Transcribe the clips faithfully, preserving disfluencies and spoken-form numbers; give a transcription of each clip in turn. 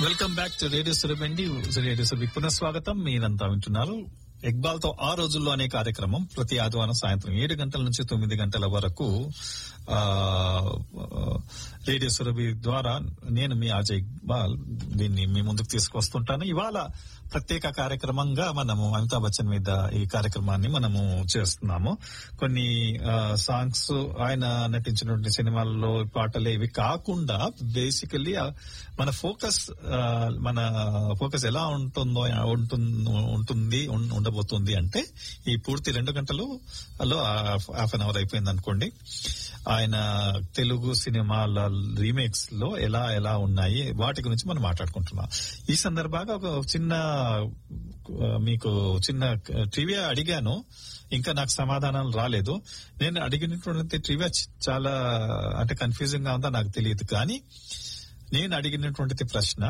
Welcome back to radio సురబండి. Radio సురభికి పునఃస్వాగతం. మీరంతా వింటున్నారు ఇక్బాల్ తో ఆ రోజుల్లో అనే కార్యక్రమం. ప్రతి ఆదివారం సాయంత్రం ఏడు గంటల నుంచి తొమ్మిది గంటల వరకు ఆ రేడియో సురభి ద్వారా నేను మీ అజయ్ ఇక్బాల్ దీన్ని మీ ముందుకు తీసుకొస్తుంటాను. ఇవాళ ప్రత్యేక కార్యక్రమంగా మనము అమితాబ్ బచ్చన్ మీద ఈ కార్యక్రమాన్ని మనము చేస్తున్నాము. కొన్ని సాంగ్స్ ఆయన నటించినటువంటి సినిమాల్లో పాటలు ఇవి కాకుండా బేసికల్లీ మన ఫోకస్ మన ఫోకస్ ఎలా ఉంటుందో ఉంటుంది ఉండబోతుంది అంటే ఈ పూర్తి రెండు గంటలు లో హాఫ్ అన్ అవర్ అయిపోయింది అనుకోండి. ఆయన తెలుగు సినిమాల రీమేక్స్ లో ఎలా ఎలా ఉన్నాయి వాటి గురించి మనం మాట్లాడుకుంటున్నాం. ఈ సందర్భంగా ఒక చిన్న మీకు చిన్న ట్రివియా అడిగాను, ఇంకా నాకు సమాధానాలు రాలేదు. నేను అడిగినటువంటి ట్రివియా చాలా అంటే కన్ఫ్యూజింగ్ గా ఉందా నాకు తెలియదు, కానీ నేను అడిగినటువంటి ప్రశ్న,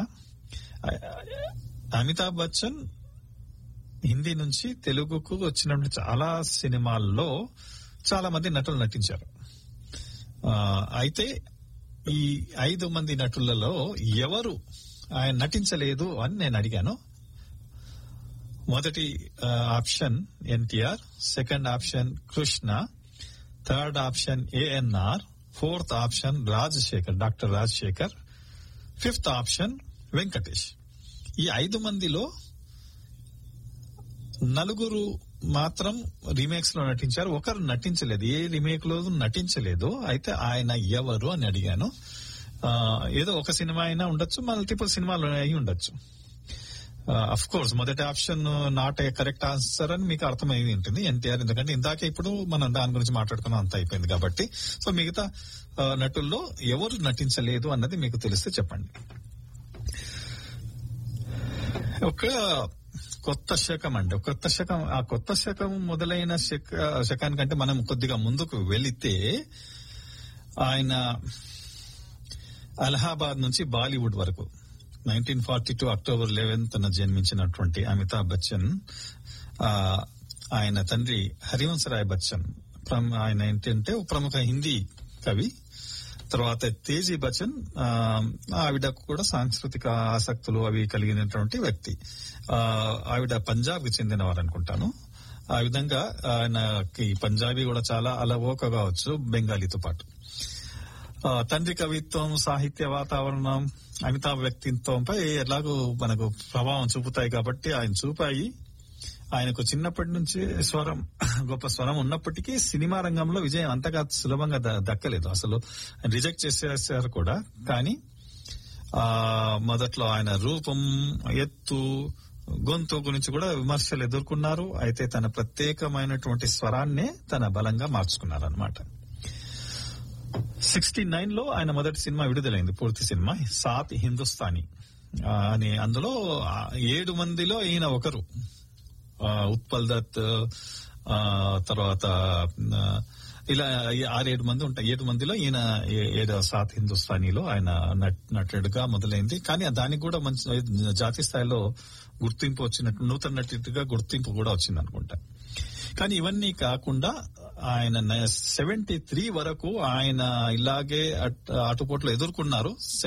అమితాబ్ బచ్చన్ హిందీ నుంచి తెలుగుకు వచ్చినటువంటి చాలా సినిమాల్లో చాలా మంది నటులు నటించారు. అయితే ఈ ఐదు మంది నటులలో ఎవరు ఆయన నటించలేదు అని నేను అడిగాను. మొదటి option NTR, second option Krishna, third option ANR, fourth option Rajasekhar, doctor Rajasekhar, fifth option Venkatesh. ఈ ఐదు మందిలో నలుగురు మాత్రం రీమేక్స్ లో నటించారు, ఒకరు నటించలేదు. ఏ రీమేక్ లో నటించలేదు. అయితే ఆయన ఎవరు అని అడిగాను. ఏదో ఒక సినిమా అయినా ఉండొచ్చు, మల్టిపుల్ సినిమాలు అయి ఉండొచ్చు. అఫ్ కోర్స్ మొదటి option not a correct answer అని మీకు అర్థమైంది ఉంటుంది, ఎన్టీఆర్. ఎందుకంటే ఇందాకే ఇప్పుడు మనం దాని గురించి మాట్లాడుకున్నాం, అంత అయిపోయింది కాబట్టి. సో మిగతా నటుల్లో ఎవరు నటించలేదు అన్నది మీకు తెలిస్తే చెప్పండి. ఒక కొత్త శకం అండి, కొత్త శకం. ఆ కొత్త శకం మొదలైన శక శకానికంటే మనం కొద్దిగా ముందుకు వెళితే ఆయన అలహాబాద్ నుంచి బాలీవుడ్ వరకు nineteen forty two October eleventh జన్మించినటువంటి అమితాబ్ బచ్చన్, ఆయన తండ్రి హరివంశరాయ్ బచ్చన్, ఆయన ఏంటంటే ప్రముఖ హిందీ కవి. తర్వాత తేజీ బచ్చన్, ఆవిడకు కూడా సాంస్కృతిక ఆసక్తులు అవి కలిగినటువంటి వ్యక్తి. ఆవిడ పంజాబ్ కి చెందినవారు అనుకుంటాను. ఆ విధంగా ఆయనకి పంజాబీ కూడా చాలా అలవోక కావచ్చు, బెంగాలీతో పాటు. తండ్రి కవిత్వం, సాహిత్య వాతావరణం అమితాబ్ వ్యక్తిత్వంపై ఎలాగో మనకు ప్రభావం చూపుతాయి కాబట్టి ఆయన చూపాయి. ఆయనకు చిన్నప్పటి నుంచి స్వరం, గొప్ప స్వరం ఉన్నప్పటికీ సినిమా రంగంలో విజయం అంతగా సులభంగా దక్కలేదు. అసలు రిజెక్ట్ చేసేసారు కూడా. కానీ ఆ మొదట్లో ఆయన రూపం, ఎత్తు, గొంతు గురించి కూడా విమర్శలు ఎదుర్కొన్నారు. అయితే తన ప్రత్యేకమైనటువంటి స్వరాన్నే తన బలంగా మార్చుకున్నారు అనమాట. సిక్స్టీ నైన్ లో ఆయన మొదటి సినిమా విడుదలైంది, పూర్తి సినిమా సాత్ హిందుస్థానీ అని. అందులో ఏడు మందిలో ఈయన ఒకరు. ఉత్పల్ దత్, తర్వాత ఇలా ఆరేడు మంది ఉంటాయి. ఏడు మందిలో ఈయన ఏడో సాత్ హిందుస్థానీలో ఆయన నటుడుగా మొదలైంది. కానీ దానికి కూడా మంచి జాతీయ స్థాయిలో గుర్తింపు వచ్చినట్టు, నూతన నటుడిగా గుర్తింపు కూడా వచ్చింది అనుకుంటా. కానీ ఇవన్నీ కాకుండా ఆయన సెవెంటీ త్రీ వరకు ఆయన ఇలాగే అటుపోట్లు ఎదుర్కొన్నారు.